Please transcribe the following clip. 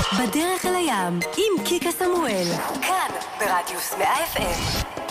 בדרך אל הים, עם קיקה סמואל. כאן, ברדיוס 100 FM.